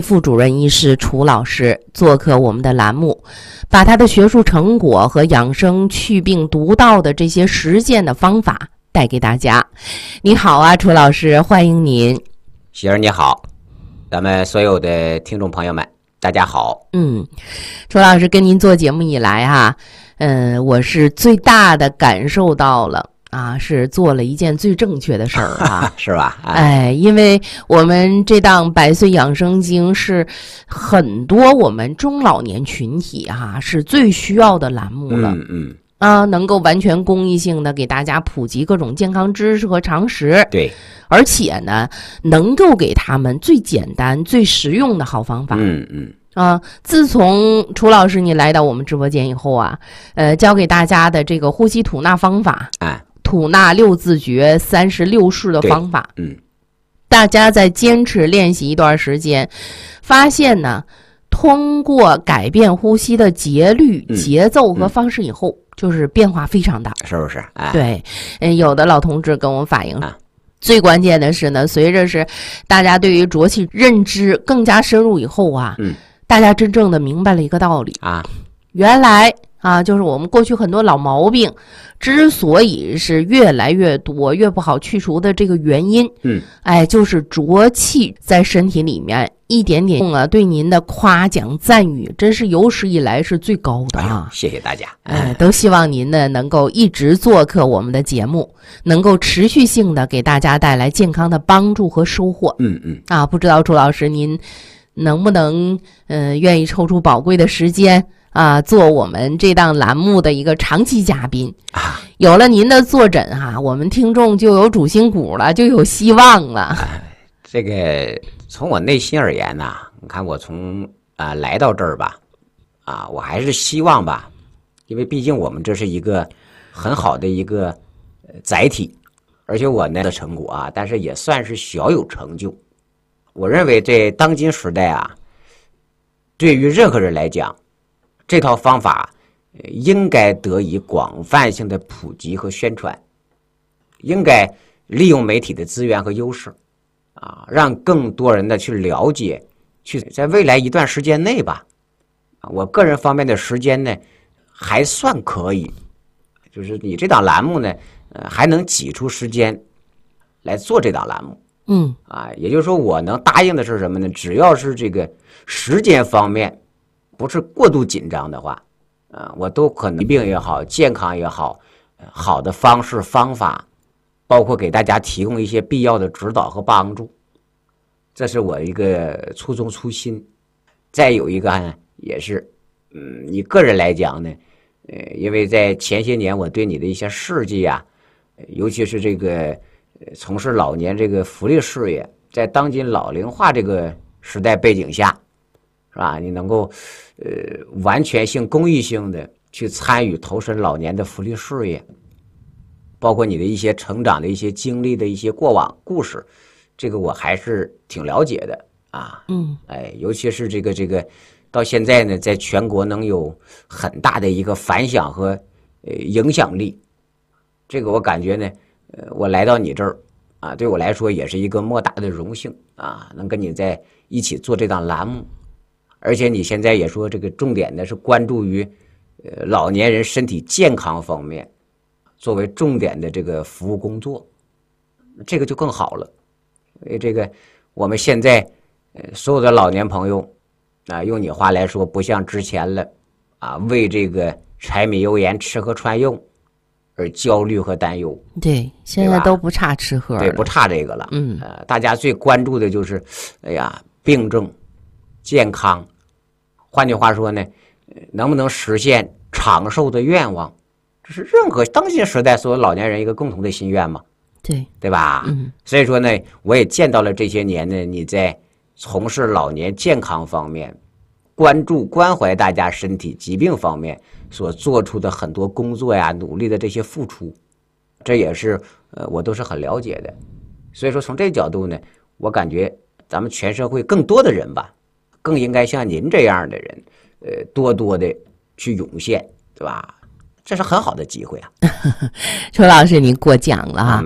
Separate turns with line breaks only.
副主任医师楚老师做客我们的栏目，把他的学术成果和养生祛病独到的这些实践的方法带给大家。你好啊，楚老师，欢迎您。
喜儿你好，咱们所有的听众朋友们大家好。
楚老师跟您做节目以来啊，我是最大的感受到了是做了一件最正确的事儿啊，
是吧？
因为我们这档百岁养生经是很多我们中老年群体是最需要的栏目了。能够完全公益性的给大家普及各种健康知识和常识。
对，
而且呢，能够给他们最简单、最实用的好方法。自从楚老师你来到我们直播间以后教给大家的这个呼吸吐纳方法，吐纳六字诀、36式的方法，大家在坚持练习一段时间，发现呢，通过改变呼吸的节律、节奏和方式以后，就是变化非常大，
是不是？
对，有的老同志跟我反映最关键的是呢，随着是大家对于浊气认知更加深入以后大家真正的明白了一个道理原来就是我们过去很多老毛病之所以是越来越多、越不好去除的这个原因，就是浊气在身体里面一点点对您的夸奖赞誉，真是有史以来是最高的
谢谢大家。
都希望您呢能够一直做客我们的节目，能够持续性的给大家带来健康的帮助和收获。不知道楚老师您能不能愿意抽出宝贵的时间做我们这档栏目的一个长期嘉宾有了您的坐诊我们听众就有主心骨了，就有希望了。
这个从我内心而言你看我从来到这儿吧我还是希望吧，因为毕竟我们这是一个很好的一个载体，而且我呢的成果但是也算是小有成就。我认为这当今时代对于任何人来讲，这套方法应该得以广泛性的普及和宣传，应该利用媒体的资源和优势让更多人的去了解，去在未来一段时间内吧我个人方面的时间呢还算可以，就是你这档栏目呢还能挤出时间来做这档栏目。也就是说我能答应的是什么呢？只要是这个时间方面不是过度紧张的话我都可能疾病也好，健康也好，好的方式方法，包括给大家提供一些必要的指导和帮助，这是我一个初衷初心。再有一个呢也是你个人来讲呢因为在前些年我对你的一些事迹尤其是这个从事老年这个福利事业，在当今老龄化这个时代背景下是吧，你能够完全性公益性的去参与投身老年的福利事业，包括你的一些成长的一些经历的一些过往故事，这个我还是挺了解的尤其是这个到现在呢在全国能有很大的一个反响和影响力，这个我感觉呢我来到你这儿对我来说也是一个莫大的荣幸能跟你在一起做这档栏目。而且你现在也说这个重点呢是关注于老年人身体健康方面作为重点的这个服务工作，这个就更好了。因为这个我们现在所有的老年朋友用你话来说不像之前了为这个柴米油盐吃喝穿用而焦虑和担忧。
对，现在都不差吃喝了，
对，不差这个了。大家最关注的就是病症健康，换句话说呢能不能实现长寿的愿望，这是任何当今时代所有老年人一个共同的心愿嘛，对吧？所以说呢我也见到了这些年呢你在从事老年健康方面关注关怀大家身体疾病方面所做出的很多工作努力的这些付出，这也是我都是很了解的。所以说从这个角度呢我感觉咱们全社会更多的人吧更应该像您这样的人多多的去涌现，对吧？这是很好的机会
楚老师您过奖了